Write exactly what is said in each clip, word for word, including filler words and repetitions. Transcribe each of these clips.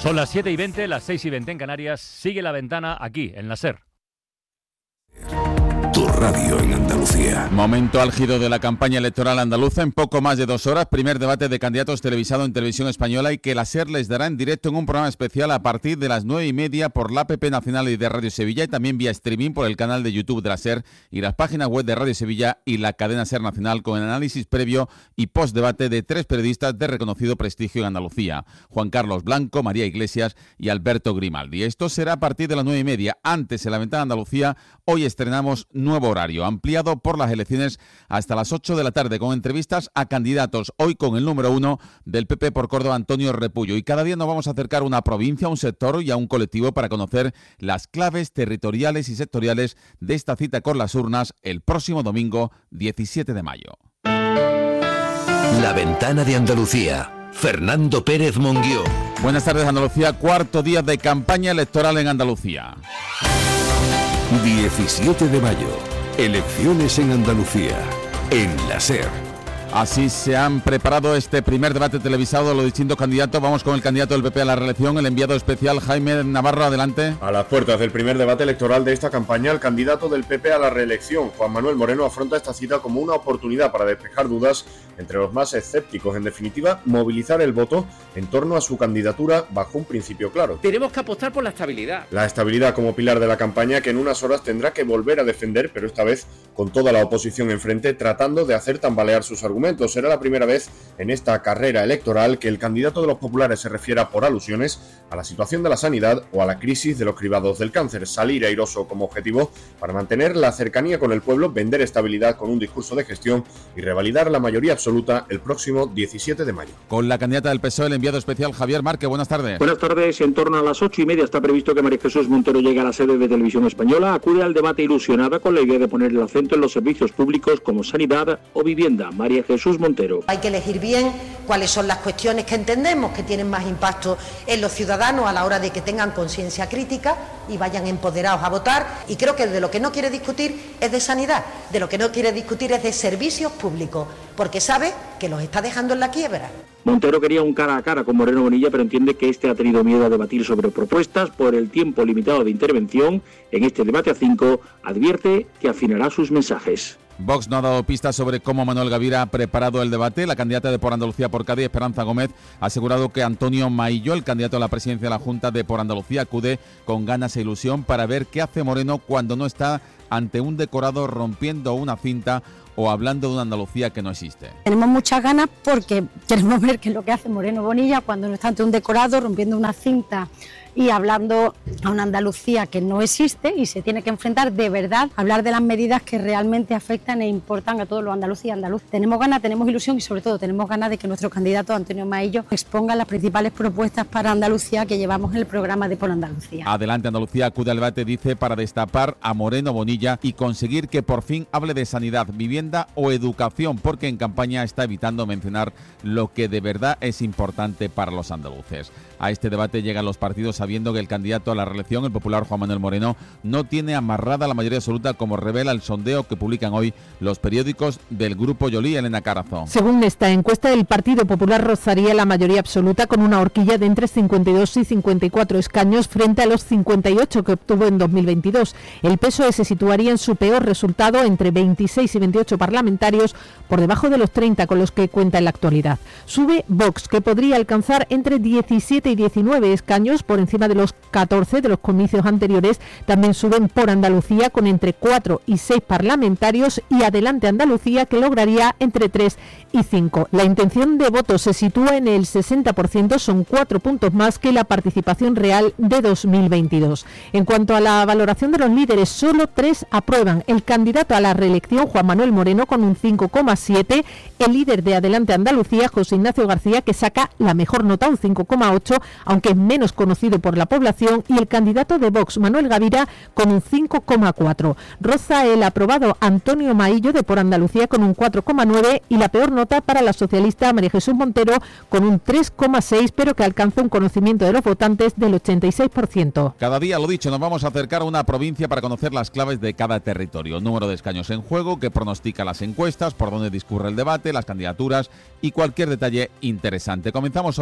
Son las siete y veinte, las seis y veinte en Canarias. Sigue La Ventana aquí, en la SER. Tu radio en Andalucía. Momento álgido de la campaña electoral andaluza. En poco más de dos horas, primer debate de candidatos televisado en Televisión Española y que la SER les dará en directo en un programa especial a partir de las nueve y media por la app nacional y de Radio Sevilla y también vía streaming por el canal de YouTube de la SER y las páginas web de Radio Sevilla y la cadena SER Nacional, con el análisis previo y post-debate de tres periodistas de reconocido prestigio en Andalucía: Juan Carlos Blanco, María Iglesias y Alberto Grimaldi. Esto será a partir de las nueve y media. Antes, en La Ventana Andalucía, hoy estrenamos nuevo horario, ampliado por las elecciones hasta las ocho de la tarde, con entrevistas a candidatos. Hoy con el número uno del P P por Córdoba, Antonio Repullo. Y cada día nos vamos a acercar a una provincia, a un sector y a un colectivo para conocer las claves territoriales y sectoriales de esta cita con las urnas el próximo domingo diecisiete de mayo. La Ventana de Andalucía. Fernando Pérez Monguió. Buenas tardes, Andalucía. Cuarto día de campaña electoral en Andalucía. diecisiete de mayo. Elecciones en Andalucía. En la SER. Así se han preparado este primer debate televisado de los distintos candidatos. Vamos con el candidato del P P a la reelección, el enviado especial Jaime Navarro. Adelante. A las puertas del primer debate electoral de esta campaña, el candidato del P P a la reelección, Juan Manuel Moreno, afronta esta cita como una oportunidad para despejar dudas entre los más escépticos. En definitiva, movilizar el voto en torno a su candidatura bajo un principio claro. Tenemos que apostar por la estabilidad. La estabilidad como pilar de la campaña, que en unas horas tendrá que volver a defender, pero esta vez con toda la oposición enfrente, tratando de hacer tambalear sus argumentos. Será la primera vez en esta carrera electoral que el candidato de los populares se refiera por alusiones a la situación de la sanidad o a la crisis de los cribados del cáncer. Salir airoso como objetivo para mantener la cercanía con el pueblo, vender estabilidad con un discurso de gestión y revalidar la mayoría absoluta el próximo diecisiete de mayo. Con la candidata del P S O E, el enviado especial Javier Márquez. Buenas tardes. Buenas tardes. En torno a las ocho y media está previsto que María Jesús Montero llegue a la sede de Televisión Española. Acude al debate ilusionada con la idea de poner el acento en los servicios públicos como sanidad o vivienda. María Jesús Montero. Hay que elegir bien cuáles son las cuestiones que entendemos que tienen más impacto en los ciudadanos a la hora de que tengan conciencia crítica y vayan empoderados a votar. Y creo que de lo que no quiere discutir es de sanidad, de lo que no quiere discutir es de servicios públicos, porque sabe que los está dejando en la quiebra. Montero quería un cara a cara con Moreno Bonilla, pero entiende que este ha tenido miedo a debatir sobre propuestas por el tiempo limitado de intervención. En este debate a cinco advierte que afinará sus mensajes. Vox no ha dado pistas sobre cómo Manuel Gavira ha preparado el debate. La candidata de Por Andalucía por Cádiz, Esperanza Gómez, ha asegurado que Antonio Maillo, el candidato a la presidencia de la Junta de Por Andalucía, acude con ganas e ilusión para ver qué hace Moreno cuando no está ante un decorado rompiendo una cinta o hablando de una Andalucía que no existe. Tenemos muchas ganas porque queremos ver qué es lo que hace Moreno Bonilla cuando no está ante un decorado, rompiendo una cinta y hablando a una Andalucía que no existe y se tiene que enfrentar de verdad a hablar de las medidas que realmente afectan e importan a todos los andaluces y andaluces. Tenemos ganas, tenemos ilusión y sobre todo tenemos ganas de que nuestro candidato Antonio Maillo exponga las principales propuestas para Andalucía que llevamos en el programa de Por Andalucía. Adelante Andalucía acude al debate, dice, para destapar a Moreno Bonilla y conseguir que por fin hable de sanidad, vivienda o educación, porque en campaña está evitando mencionar lo que de verdad es importante para los andaluces. A este debate llegan los partidos sabiendo que el candidato a la reelección, el popular Juan Manuel Moreno, no tiene amarrada la mayoría absoluta, como revela el sondeo que publican hoy los periódicos del Grupo Yolí. Elena Carazo. Según esta encuesta, el Partido Popular rozaría la mayoría absoluta con una horquilla de entre cincuenta y dos y cincuenta y cuatro escaños frente a los cincuenta y ocho que obtuvo en dos mil veintidós. El P S O E se situaría en su peor resultado, entre veintiséis y veintiocho parlamentarios, por debajo de los treinta con los que cuenta en la actualidad. Sube Vox, que podría alcanzar entre diecisiete y diecinueve escaños por encima de los catorce de los comicios anteriores. También suben Por Andalucía con entre cuatro y seis parlamentarios y Adelante Andalucía, que lograría entre tres y cinco. La intención de voto se sitúa en el sesenta por ciento, son cuatro puntos más que la participación real de dos mil veintidós. En cuanto a la valoración de los líderes, solo tres aprueban. El candidato a la reelección, Juan Manuel Moreno, con un cinco coma siete, el líder de Adelante Andalucía, José Ignacio García, que saca la mejor nota, un cinco coma ocho, aunque es menos conocido por la población, y el candidato de Vox, Manuel Gavira, con un cinco coma cuatro. Roza el aprobado Antonio Maillo de Por Andalucía con un cuatro coma nueve y la peor nota para la socialista María Jesús Montero con un tres coma seis, pero que alcanza un conocimiento de los votantes del ochenta y seis por ciento. Cada día, lo dicho, nos vamos a acercar a una provincia para conocer las claves de cada territorio. Número de escaños en juego, que pronostica las encuestas, por dónde discurre el debate, las candidaturas y cualquier detalle interesante. Comenzamos hoy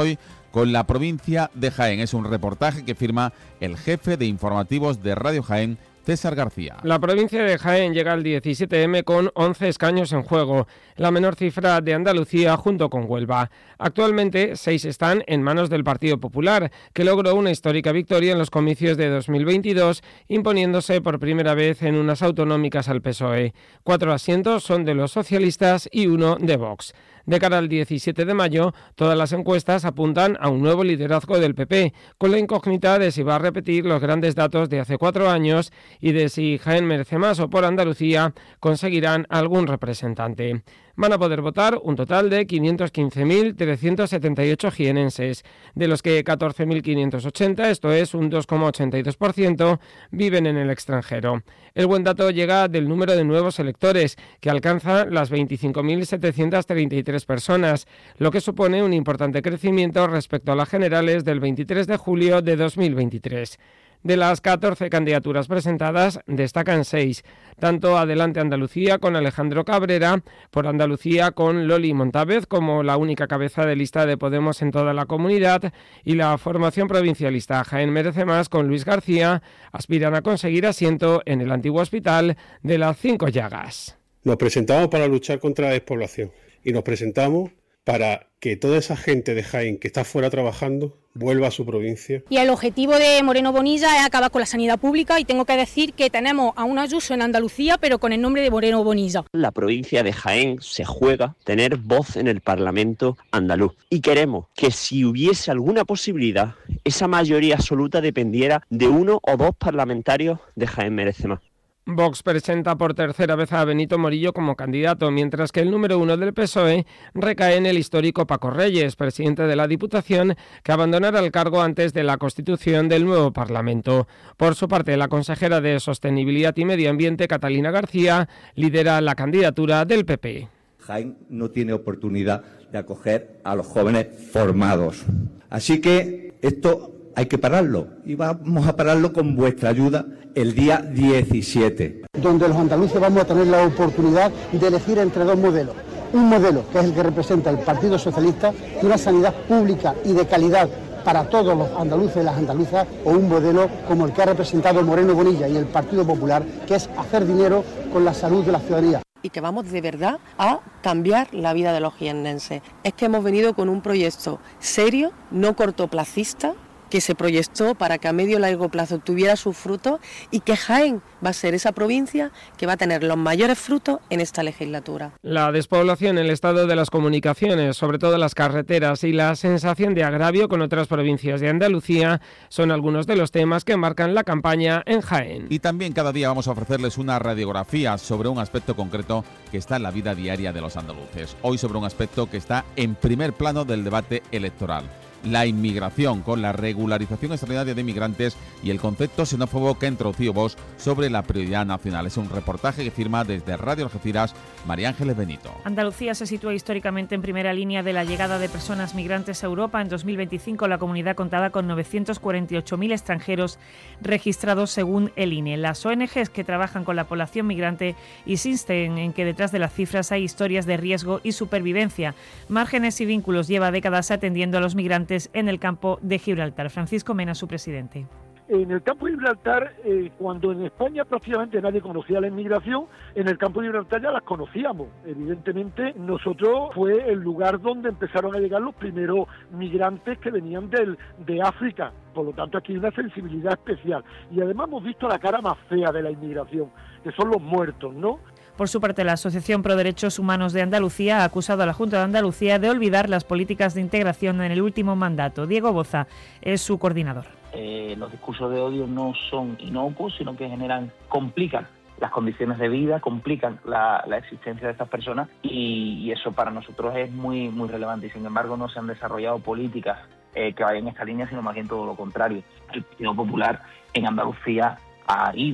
con la provincia de Jaén. Es un reportaje que firma el jefe de informativos de Radio Jaén, César García. La provincia de Jaén llega al diecisiete eme con once escaños en juego, la menor cifra de Andalucía junto con Huelva. Actualmente, seis están en manos del Partido Popular, que logró una histórica victoria en los comicios de dos mil veintidós, imponiéndose por primera vez en unas autonómicas al P S O E. Cuatro asientos son de los socialistas y uno de Vox. De cara al diecisiete de mayo, todas las encuestas apuntan a un nuevo liderazgo del P P, con la incógnita de si va a repetir los grandes datos de hace cuatro años y de si Jaén merece más o por Andalucía conseguirán algún representante. Van a poder votar un total de quinientos quince mil trescientos setenta y ocho jienenses, de los que catorce mil quinientos ochenta, esto es un dos coma ochenta y dos por ciento, viven en el extranjero. El buen dato llega del número de nuevos electores, que alcanza las veinticinco mil setecientos treinta y tres personas, lo que supone un importante crecimiento respecto a las generales del veintitrés de julio de dos mil veintitrés. De las catorce candidaturas presentadas, destacan seis, tanto Adelante Andalucía con Alejandro Cabrera, por Andalucía con Loli Montávez como la única cabeza de lista de Podemos en toda la comunidad, y la formación provincialista Jaén Merece Más con Luis García aspiran a conseguir asiento en el antiguo hospital de las Cinco Llagas. Nos presentamos para luchar contra la despoblación y nos presentamos para que toda esa gente de Jaén que está fuera trabajando vuelva a su provincia. Y el objetivo de Moreno Bonilla es acabar con la sanidad pública, y tengo que decir que tenemos a un Ayuso en Andalucía, pero con el nombre de Moreno Bonilla. La provincia de Jaén se juega tener voz en el Parlamento andaluz, y queremos que si hubiese alguna posibilidad, esa mayoría absoluta dependiera de uno o dos parlamentarios de Jaén Merece Más. Vox presenta por tercera vez a Benito Morillo como candidato, mientras que el número uno del P S O E recae en el histórico Paco Reyes, presidente de la Diputación, que abandonará el cargo antes de la constitución del nuevo Parlamento. Por su parte, la consejera de Sostenibilidad y Medio Ambiente, Catalina García, lidera la candidatura del P P. Jaén no tiene oportunidad de acoger a los jóvenes formados. Así que esto hay que pararlo, y vamos a pararlo con vuestra ayuda el día diecisiete. Donde los andaluces vamos a tener la oportunidad de elegir entre dos modelos. Un modelo que es el que representa el Partido Socialista, de una sanidad pública y de calidad para todos los andaluces y las andaluzas, o un modelo como el que ha representado Moreno Bonilla y el Partido Popular, que es hacer dinero con la salud de la ciudadanía. Y que vamos de verdad a cambiar la vida de los jiennenses. Es que hemos venido con un proyecto serio, no cortoplacista, que se proyectó para que a medio y largo plazo tuviera sus frutos, y que Jaén va a ser esa provincia que va a tener los mayores frutos en esta legislatura. La despoblación, el estado de las comunicaciones, sobre todo las carreteras, y la sensación de agravio con otras provincias de Andalucía son algunos de los temas que marcan la campaña en Jaén. Y también cada día vamos a ofrecerles una radiografía sobre un aspecto concreto que está en la vida diaria de los andaluces. Hoy sobre un aspecto que está en primer plano del debate electoral: la inmigración, con la regularización extraordinaria de migrantes y el concepto xenófobo que ha introducido Vox sobre la prioridad nacional. Es un reportaje que firma desde Radio Algeciras María Ángeles Benito. Andalucía se sitúa históricamente en primera línea de la llegada de personas migrantes a Europa. En dos mil veinticinco la comunidad contaba con novecientos cuarenta y ocho mil extranjeros registrados según el I N E. Las O N Ges que trabajan con la población migrante insisten en que detrás de las cifras hay historias de riesgo y supervivencia. Márgenes y Vínculos lleva décadas atendiendo a los migrantes en el campo de Gibraltar. Francisco Mena, su presidente. En el campo de Gibraltar, eh, cuando en España prácticamente nadie conocía la inmigración, en el campo de Gibraltar ya las conocíamos. Evidentemente, nosotros fue el lugar donde empezaron a llegar los primeros migrantes que venían del, de África. Por lo tanto, aquí hay una sensibilidad especial. Y además hemos visto la cara más fea de la inmigración, que son los muertos, ¿no? Por su parte, la Asociación Pro Derechos Humanos de Andalucía ha acusado a la Junta de Andalucía de olvidar las políticas de integración en el último mandato. Diego Boza es su coordinador. Eh, los discursos de odio no son inocuos, sino que generan, complican las condiciones de vida, complican la, la existencia de estas personas, y, y eso para nosotros es muy, muy relevante. Y sin embargo no se han desarrollado políticas eh, que vayan en esta línea, sino más bien todo lo contrario. El Partido Popular en Andalucía ha ido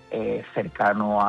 eh, cercano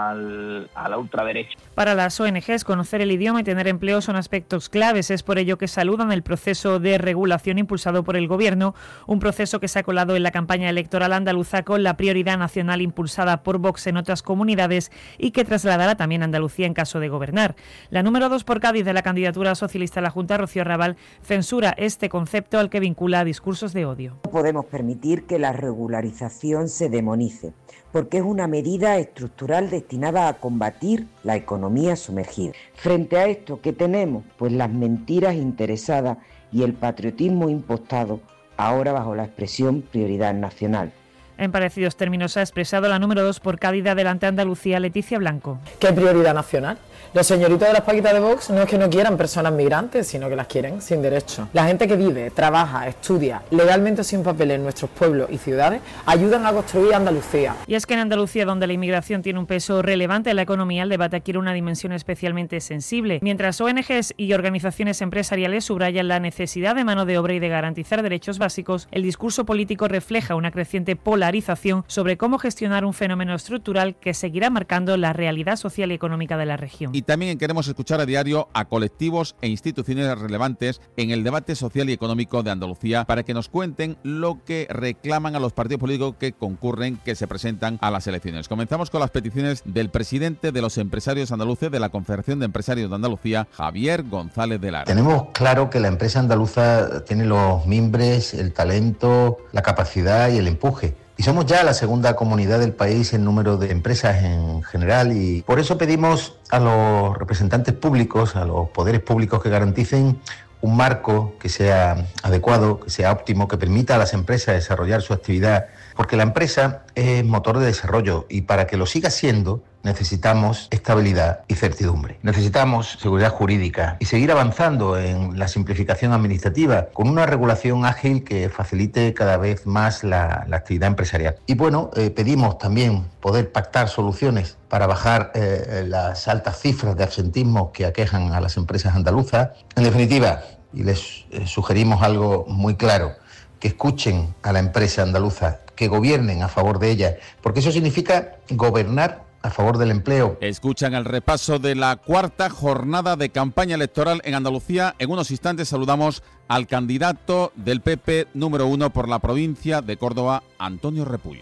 al, a la ultraderecha. Para las O N Ges, conocer el idioma y tener empleo son aspectos claves. Es por ello que saludan el proceso de regulación impulsado por el Gobierno, un proceso que se ha colado en la campaña electoral andaluza con la prioridad nacional impulsada por Vox en otras comunidades y que trasladará también a Andalucía en caso de gobernar. La número dos por Cádiz de la candidatura socialista a la Junta, Rocío Raval, censura este concepto al que vincula a discursos de odio. No podemos permitir que la regularización se demonice, porque es una medida estructural destinada a combatir la economía sumergida. Frente a esto, ¿qué tenemos? Pues las mentiras interesadas y el patriotismo impostado, ahora bajo la expresión prioridad nacional. En parecidos términos ha expresado la número dos por Cádiz de Adelante Andalucía, Leticia Blanco. ¿Qué prioridad nacional? Los señoritos de las paquitas de Vox no es que no quieran personas migrantes, sino que las quieren sin derecho. La gente que vive, trabaja, estudia, legalmente o sin papeles en nuestros pueblos y ciudades, ayudan a construir Andalucía. Y es que en Andalucía, donde la inmigración tiene un peso relevante en la economía, el debate adquiere una dimensión especialmente sensible. Mientras O N Ges y organizaciones empresariales subrayan la necesidad de mano de obra y de garantizar derechos básicos, el discurso político refleja una creciente polarización sobre cómo gestionar un fenómeno estructural que seguirá marcando la realidad social y económica de la región. Y también queremos escuchar a diario a colectivos e instituciones relevantes en el debate social y económico de Andalucía para que nos cuenten lo que reclaman a los partidos políticos que concurren, que se presentan a las elecciones. Comenzamos con las peticiones del presidente de los empresarios andaluces de la Confederación de Empresarios de Andalucía, Javier González de Lara. Tenemos claro que la empresa andaluza tiene los mimbres, el talento, la capacidad y el empuje. Y somos ya la segunda comunidad del país en número de empresas en general y por eso pedimos a los representantes públicos, a los poderes públicos que garanticen un marco que sea adecuado, que sea óptimo, que permita a las empresas desarrollar su actividad, porque la empresa es motor de desarrollo y para que lo siga siendo necesitamos estabilidad y certidumbre. Necesitamos seguridad jurídica y seguir avanzando en la simplificación administrativa con una regulación ágil que facilite cada vez más la, la actividad empresarial. Y bueno, eh, pedimos también poder pactar soluciones para bajar eh, las altas cifras de absentismo que aquejan a las empresas andaluzas. En definitiva, y les eh, sugerimos algo muy claro, que escuchen a la empresa andaluza, que gobiernen a favor de ella, porque eso significa gobernar a favor del empleo. Escuchan el repaso de la cuarta jornada de campaña electoral en Andalucía. En unos instantes saludamos al candidato del P P número uno por la provincia de Córdoba, Antonio Repullo.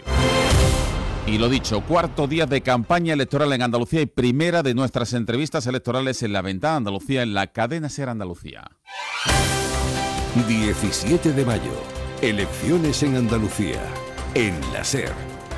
Y lo dicho, cuarto día de campaña electoral en Andalucía y primera de nuestras entrevistas electorales en La Ventana Andalucía, en la cadena SER Andalucía. diecisiete de mayo, elecciones en Andalucía, en la SER.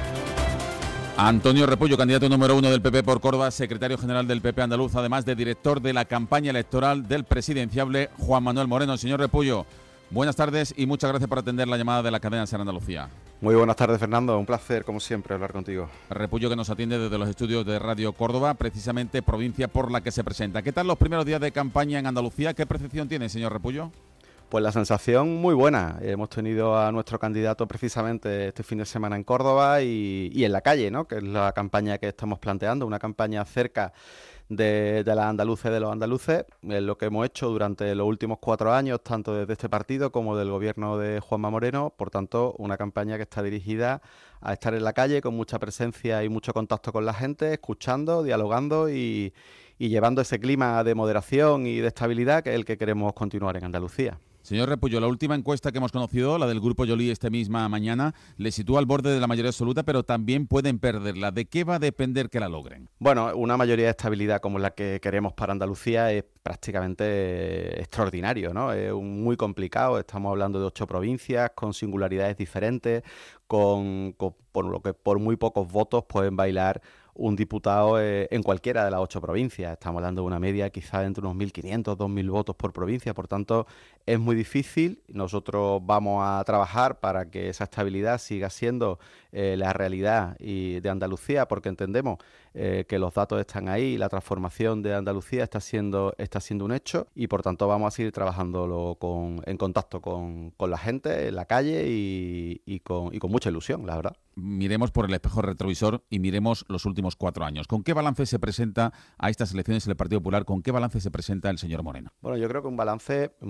Antonio Repullo, candidato número uno del P P por Córdoba, secretario general del P P andaluz, además de director de la campaña electoral del presidenciable Juan Manuel Moreno. Señor Repullo, buenas tardes y muchas gracias por atender la llamada de la cadena SER Andalucía. Muy buenas tardes, Fernando. Un placer, como siempre, hablar contigo. Repullo, que nos atiende desde los estudios de Radio Córdoba, precisamente provincia por la que se presenta. ¿Qué tal los primeros días de campaña en Andalucía? ¿Qué percepción tiene, señor Repullo? Pues la sensación muy buena. Hemos tenido a nuestro candidato precisamente este fin de semana en Córdoba y, y en la calle, ¿no? Que es la campaña que estamos planteando, una campaña cerca de, de las andaluces y de los andaluces. Es lo que hemos hecho durante los últimos cuatro años, tanto desde este partido como del gobierno de Juanma Moreno. Por tanto, una campaña que está dirigida a estar en la calle con mucha presencia y mucho contacto con la gente, escuchando, dialogando y, y llevando ese clima de moderación y de estabilidad que es el que queremos continuar en Andalucía. Señor Repullo, la última encuesta que hemos conocido, la del Grupo Yoli esta misma mañana, le sitúa al borde de la mayoría absoluta, pero también pueden perderla. ¿De qué va a depender que la logren? Bueno, una mayoría de estabilidad como la que queremos para Andalucía es prácticamente extraordinario, ¿no? Es muy complicado, estamos hablando de ocho provincias con singularidades diferentes, con, con por lo que por muy pocos votos pueden bailar un diputado eh, en cualquiera de las ocho provincias. Estamos hablando de una media quizá de entre unos mil quinientos, dos mil votos por provincia. Por tanto, es muy difícil. Nosotros vamos a trabajar para que esa estabilidad siga siendo eh, la realidad y de Andalucía, porque entendemos eh, que los datos están ahí, la transformación de Andalucía está siendo, está siendo un hecho y, por tanto, vamos a seguir trabajándolo con, en contacto con, con la gente en la calle y, y, con, y con mucha ilusión, la verdad. Miremos por el espejo retrovisor y miremos los últimos cuatro años. ¿Con qué balance se presenta a estas elecciones el Partido Popular? ¿Con qué balance se presenta el señor Moreno? Bueno, yo creo que un balance mmm,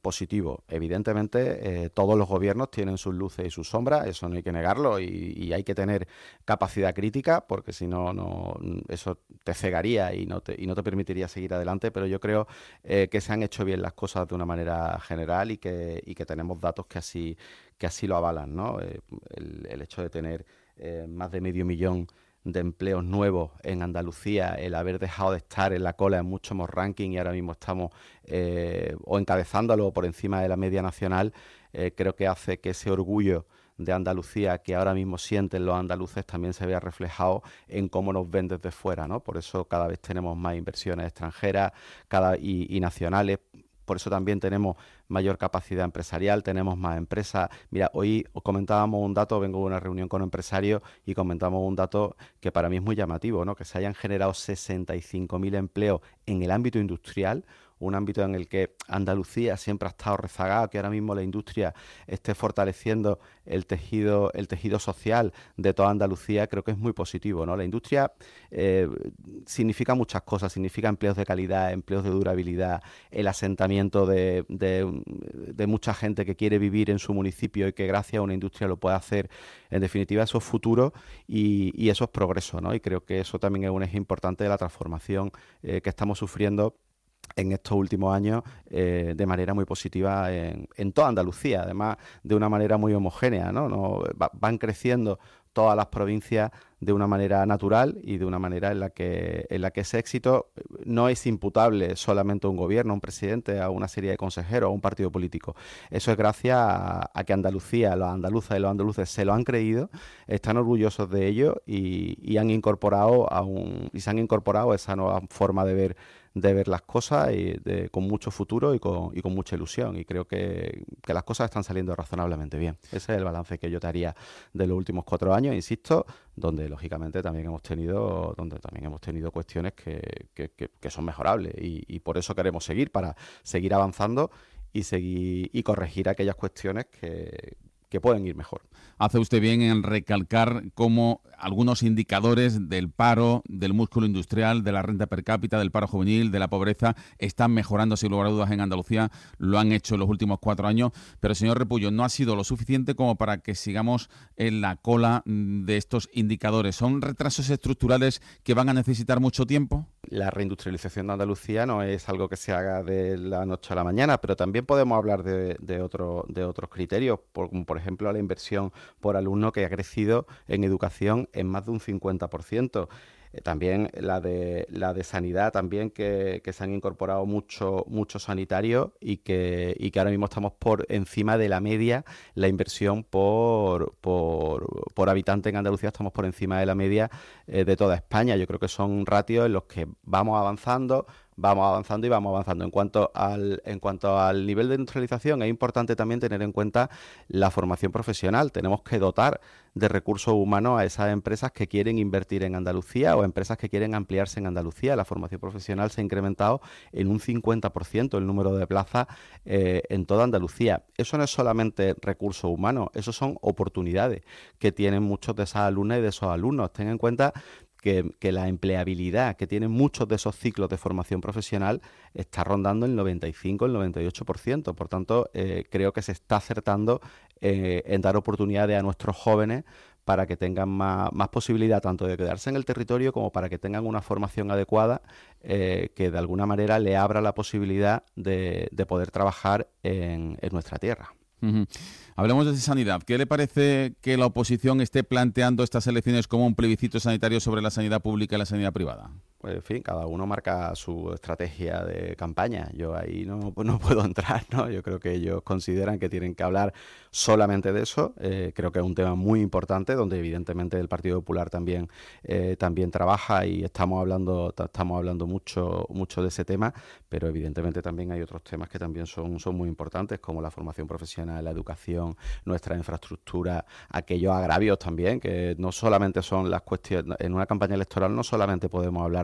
positivo. Evidentemente, eh, todos los gobiernos tienen sus luces y sus sombras, eso no hay que negarlo, y, y hay que tener capacidad crítica, porque si no, no eso te cegaría y no te, y no te permitiría seguir adelante, pero yo creo eh, que se han hecho bien las cosas de una manera general y que, y que tenemos datos que así, que así lo avalan, ¿no? Eh, el, el hecho de tener eh, más de medio millón de empleos nuevos en Andalucía, el haber dejado de estar en la cola en muchos más rankings y ahora mismo estamos eh, o encabezándolo o por encima de la media nacional, eh, creo que hace que ese orgullo de Andalucía que ahora mismo sienten los andaluces también se vea reflejado en cómo nos ven desde fuera, ¿no? Por eso cada vez tenemos más inversiones extranjeras cada, y, y nacionales. Por eso también tenemos mayor capacidad empresarial, tenemos más empresas. Mira, hoy comentábamos un dato, vengo de una reunión con empresarios y comentamos un dato que para mí es muy llamativo, ¿no? Que se hayan generado sesenta y cinco mil empleos en el ámbito industrial, un ámbito en el que Andalucía siempre ha estado rezagada, que ahora mismo la industria esté fortaleciendo el tejido, el tejido social de toda Andalucía, creo que es muy positivo, ¿no? La industria eh, significa muchas cosas, significa empleos de calidad, empleos de durabilidad, el asentamiento de, de, de mucha gente que quiere vivir en su municipio y que gracias a una industria lo puede hacer. En definitiva, eso es futuro y, y eso es progreso, ¿no? Y creo que eso también es un eje importante de la transformación eh, que estamos sufriendo en estos últimos años eh, de manera muy positiva en, en toda Andalucía, además de una manera muy homogénea, ¿no? No, va, van creciendo todas las provincias de una manera natural y de una manera en la que en la que ese éxito no es imputable solamente a un gobierno, a un presidente, a una serie de consejeros, a un partido político. Eso es gracias a, a que Andalucía, los andaluzas y los andaluces se lo han creído, están orgullosos de ello y, y han incorporado a un y se han incorporado a esa nueva forma de ver de ver las cosas y de, con mucho futuro y con, y con mucha ilusión, y creo que, que las cosas están saliendo razonablemente bien. Ese es el balance que yo te haría de los últimos cuatro años, insisto, donde lógicamente también hemos tenido donde también hemos tenido cuestiones que, que, que, que son mejorables y, y por eso queremos seguir, para seguir avanzando y seguir y corregir aquellas cuestiones que que pueden ir mejor. Hace usted bien en recalcar cómo algunos indicadores del paro, del músculo industrial, de la renta per cápita, del paro juvenil, de la pobreza, están mejorando sin lugar a dudas en Andalucía, lo han hecho en los últimos cuatro años, pero señor Repullo, no ha sido lo suficiente como para que sigamos en la cola de estos indicadores. ¿Son retrasos estructurales que van a necesitar mucho tiempo? La reindustrialización de Andalucía no es algo que se haga de la noche a la mañana, pero también podemos hablar de, de, otro, de otros criterios, por, por ejemplo la inversión por alumno, que ha crecido en educación en más de un cincuenta por ciento. Eh, también la de la de sanidad, también que, que se han incorporado muchos mucho sanitarios y que, y que ahora mismo estamos por encima de la media, la inversión por, por, por habitante en Andalucía estamos por encima de la media eh, de toda España. Yo creo que son ratios en los que vamos avanzando, vamos avanzando y vamos avanzando. En cuanto al en cuanto al nivel de industrialización, es importante también tener en cuenta la formación profesional. Tenemos que dotar de recursos humanos a esas empresas que quieren invertir en Andalucía o empresas que quieren ampliarse en Andalucía. La formación profesional se ha incrementado en un cincuenta por ciento el número de plazas eh, en toda Andalucía. Eso no es solamente recursos humanos, eso son oportunidades que tienen muchos de esas alumnas y de esos alumnos. Ten en cuenta Que, que la empleabilidad que tienen muchos de esos ciclos de formación profesional está rondando el noventa y cinco, el noventa y ocho por ciento. Por tanto, eh, creo que se está acertando eh, en dar oportunidades a nuestros jóvenes para que tengan más, más posibilidad tanto de quedarse en el territorio como para que tengan una formación adecuada eh, que de alguna manera le abra la posibilidad de, de poder trabajar en, en nuestra tierra. Uh-huh. Hablemos de sanidad. ¿Qué le parece que la oposición esté planteando estas elecciones como un plebiscito sanitario sobre la sanidad pública y la sanidad privada? Pues, en fin, cada uno marca su estrategia de campaña. Yo ahí no, no puedo entrar, ¿no? Yo creo que ellos consideran que tienen que hablar solamente de eso. Eh, creo que es un tema muy importante, donde evidentemente el Partido Popular también eh, también trabaja y estamos hablando estamos hablando mucho mucho de ese tema, pero evidentemente también hay otros temas que también son, son muy importantes, como la formación profesional, la educación, nuestra infraestructura, aquellos agravios también, que no solamente son las cuestiones. En una campaña electoral no solamente podemos hablar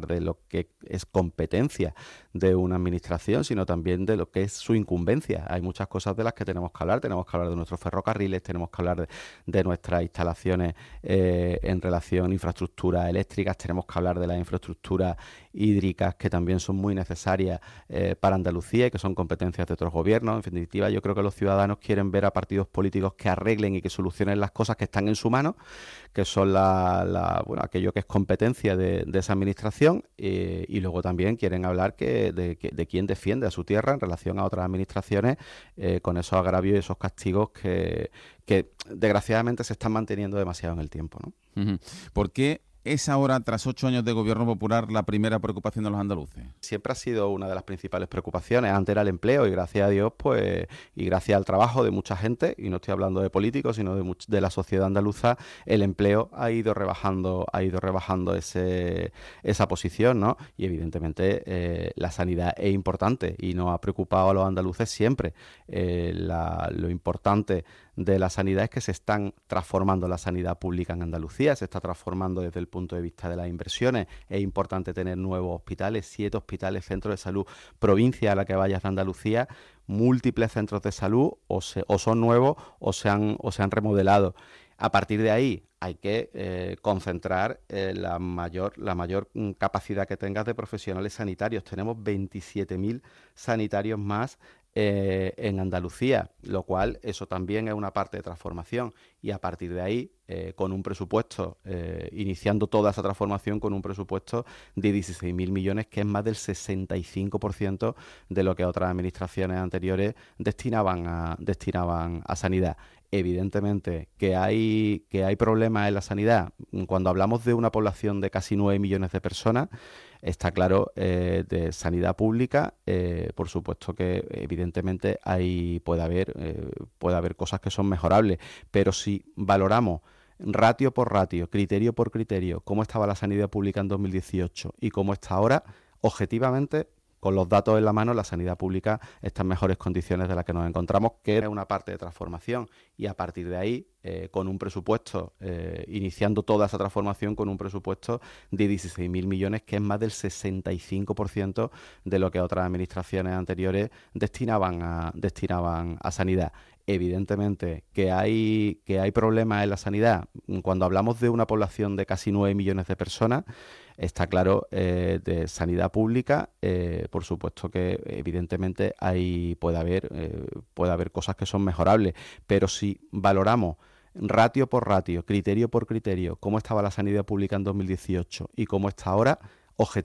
de lo que es competencia de una administración, sino también de lo que es su incumbencia. Hay muchas cosas de las que tenemos que hablar. Tenemos que hablar de nuestros ferrocarriles, tenemos que hablar de, de nuestras instalaciones eh, en relación a infraestructuras eléctricas, tenemos que hablar de las infraestructuras hídricas, que también son muy necesarias eh, para Andalucía y que son competencias de otros gobiernos. En definitiva, yo creo que los ciudadanos quieren ver a partidos políticos que arreglen y que solucionen las cosas que están en su mano, que son la, la, bueno, aquello que es competencia de, de esa administración, eh, y luego también quieren hablar que de, que, de quién defiende a su tierra en relación a otras administraciones, eh, con esos agravios y esos castigos que, que desgraciadamente se están manteniendo demasiado en el tiempo, ¿no? Uh-huh. ¿Por qué es ahora, tras ocho años de gobierno popular, la primera preocupación de los andaluces? Siempre ha sido una de las principales preocupaciones. Antes era el empleo y gracias a Dios, pues, y gracias al trabajo de mucha gente, y no estoy hablando de políticos, sino de, much- de la sociedad andaluza, el empleo ha ido rebajando, ha ido rebajando ese, esa posición, ¿no? Y evidentemente eh, la sanidad es importante y nos ha preocupado a los andaluces siempre. Eh, la, lo importante de la sanidad es que se están transformando la sanidad pública en Andalucía, se está transformando desde el punto de vista de las inversiones. Es importante tener nuevos hospitales, siete hospitales, centros de salud, provincia a la que vayas de Andalucía, múltiples centros de salud, o, se, o son nuevos o se han, o se han remodelado. A partir de ahí hay que eh, concentrar eh, la mayor la mayor capacidad que tengas de profesionales sanitarios. Tenemos veintisiete mil sanitarios más eh, en Andalucía, lo cual eso también es una parte de transformación. Y a partir de ahí, eh, con un presupuesto, eh, iniciando toda esa transformación con un presupuesto de dieciséis mil millones, que es más del sesenta y cinco por ciento de lo que otras administraciones anteriores destinaban a, destinaban a sanidad. Evidentemente que hay, que hay problemas en la sanidad. Cuando hablamos de una población de casi nueve millones de personas, está claro, eh, de sanidad pública, eh, por supuesto que evidentemente hay, puede haber, eh, puede haber cosas que son mejorables, pero si valoramos ratio por ratio, criterio por criterio, cómo estaba la sanidad pública en dos mil dieciocho y cómo está ahora, objetivamente, con los datos en la mano, la sanidad pública está en mejores condiciones de las que nos encontramos, que es una parte de transformación. Y a partir de ahí, eh, con un presupuesto, eh, iniciando toda esa transformación con un presupuesto de dieciséis mil millones, que es más del sesenta y cinco por ciento de lo que otras administraciones anteriores destinaban a, destinaban a sanidad. Evidentemente que hay, que hay problemas en la sanidad. Cuando hablamos de una población de casi nueve millones de personas, está claro, eh, de sanidad pública, eh, por supuesto que evidentemente hay, puede haber, eh, puede haber cosas que son mejorables, pero si valoramos ratio por ratio, criterio por criterio, cómo estaba la sanidad pública en dos mil dieciocho y cómo está ahora, objetivamente